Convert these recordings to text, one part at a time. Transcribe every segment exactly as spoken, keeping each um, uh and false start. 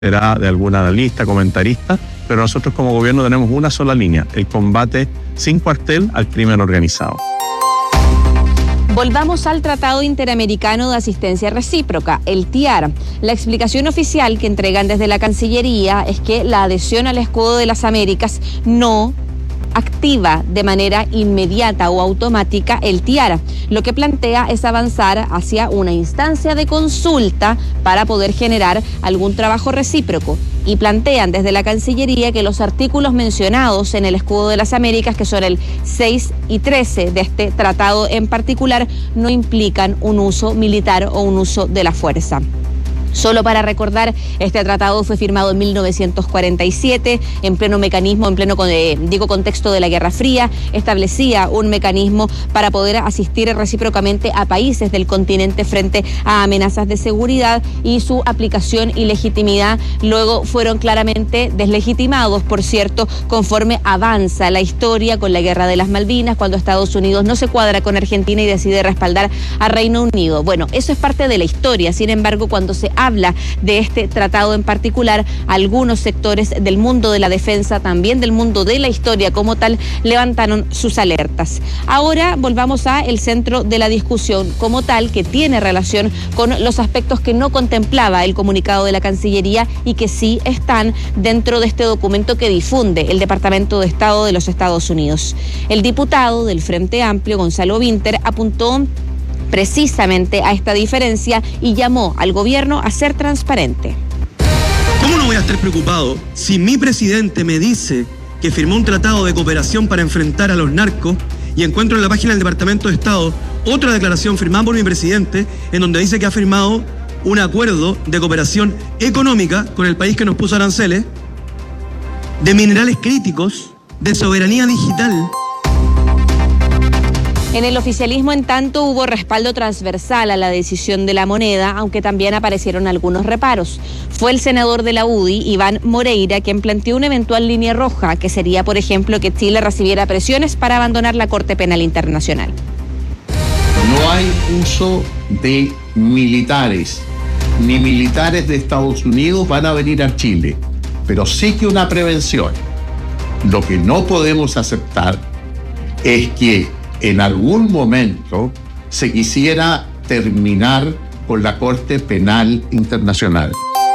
será de algún analista, comentarista, pero nosotros como gobierno tenemos una sola línea: el combate sin cuartel al crimen organizado. Volvamos al Tratado Interamericano de Asistencia Recíproca, el T I A R. La explicación oficial que entregan desde la Cancillería es que la adhesión al Escudo de las Américas no activa de manera inmediata o automática el T I A R. Lo que plantea es avanzar hacia una instancia de consulta para poder generar algún trabajo recíproco. Y plantean desde la Cancillería que los artículos mencionados en el Escudo de las Américas, que son el seis y trece de este tratado en particular, no implican un uso militar o un uso de la fuerza. Solo para recordar, este tratado fue firmado en mil novecientos cuarenta y siete, en pleno mecanismo, en pleno eh, digo, contexto de la Guerra Fría. Establecía un mecanismo para poder asistir recíprocamente a países del continente frente a amenazas de seguridad, y su aplicación y legitimidad luego fueron claramente deslegitimados, por cierto, conforme avanza la historia con la Guerra de las Malvinas, cuando Estados Unidos no se cuadra con Argentina y decide respaldar a Reino Unido. Bueno, eso es parte de la historia. Sin embargo, cuando se habla de este tratado en particular, algunos sectores del mundo de la defensa, también del mundo de la historia como tal, levantaron sus alertas. Ahora volvamos a el centro de la discusión como tal, que tiene relación con los aspectos que no contemplaba el comunicado de la Cancillería y que sí están dentro de este documento que difunde el Departamento de Estado de los Estados Unidos. El diputado del Frente Amplio, Gonzalo Vinter, apuntó precisamente a esta diferencia y llamó al gobierno a ser transparente. ¿Cómo no voy a estar preocupado si mi presidente me dice que firmó un tratado de cooperación para enfrentar a los narcos y encuentro en la página del Departamento de Estado otra declaración firmada por mi presidente en donde dice que ha firmado un acuerdo de cooperación económica con el país que nos puso aranceles, de minerales críticos, de soberanía digital? En el oficialismo, en tanto, hubo respaldo transversal a la decisión de la moneda, aunque también aparecieron algunos reparos. Fue el senador de la U D I, Iván Moreira, quien planteó una eventual línea roja, que sería, por ejemplo, que Chile recibiera presiones para abandonar la Corte Penal Internacional. No hay uso de militares, ni militares de Estados Unidos van a venir a Chile, pero sí que una prevención. Lo que no podemos aceptar es que en algún momento se quisiera terminar con la Corte Penal Internacional.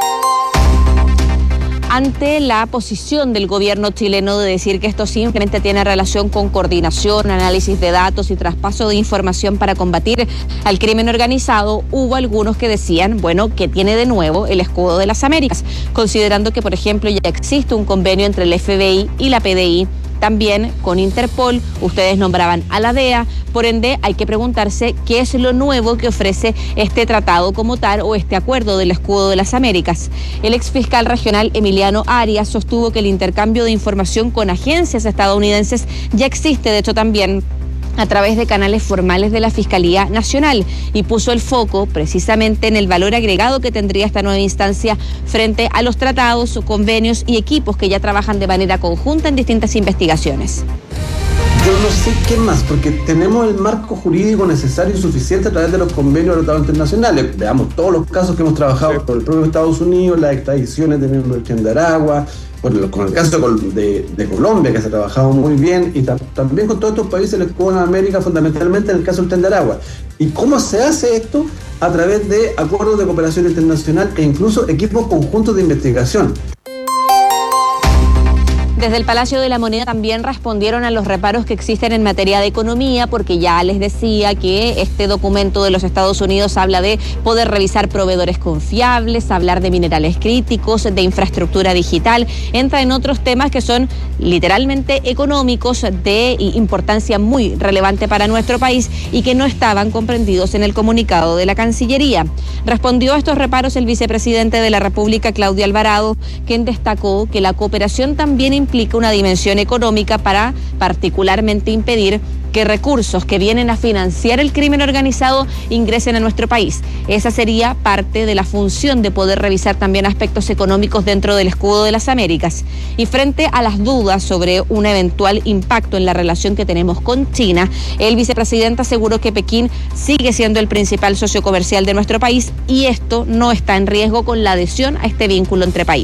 Ante la posición del gobierno chileno de decir que esto simplemente tiene relación con coordinación, análisis de datos y traspaso de información para combatir al crimen organizado, hubo algunos que decían, bueno, que tiene de nuevo el Escudo de las Américas, considerando que, por ejemplo, ya existe un convenio entre el F B I y la P D I, también con Interpol. Ustedes nombraban a la D E A, por ende hay que preguntarse qué es lo nuevo que ofrece este tratado como tal o este acuerdo del Escudo de las Américas. El exfiscal regional Emiliano Arias sostuvo que el intercambio de información con agencias estadounidenses ya existe, de hecho también a través de canales formales de la Fiscalía Nacional, y puso el foco precisamente en el valor agregado que tendría esta nueva instancia frente a los tratados, convenios y equipos que ya trabajan de manera conjunta en distintas investigaciones. Yo no sé qué más, porque tenemos el marco jurídico necesario y suficiente a través de los convenios de los tratados internacionales. Veamos todos los casos que hemos trabajado por el propio Estados Unidos, las extradiciones de miembros de Aragua, con, con el caso de, de Colombia, que se ha trabajado muy bien, y ta, también con todos estos países del Escudo de América, fundamentalmente en el caso del Tren de Aragua. ¿Y cómo se hace esto? A través de acuerdos de cooperación internacional e incluso equipos conjuntos de investigación. Desde el Palacio de la Moneda también respondieron a los reparos que existen en materia de economía, porque ya les decía que este documento de los Estados Unidos habla de poder revisar proveedores confiables, hablar de minerales críticos, de infraestructura digital, entra en otros temas que son literalmente económicos, de importancia muy relevante para nuestro país y que no estaban comprendidos en el comunicado de la Cancillería. Respondió a estos reparos el vicepresidente de la República, Claudio Alvarado, quien destacó que la cooperación también implica una dimensión económica para particularmente impedir que recursos que vienen a financiar el crimen organizado ingresen a nuestro país. Esa sería parte de la función de poder revisar también aspectos económicos dentro del escudo de las Américas. Y frente a las dudas sobre un eventual impacto en la relación que tenemos con China, el vicepresidente aseguró que Pekín sigue siendo el principal socio comercial de nuestro país y esto no está en riesgo con la adhesión a este vínculo entre países.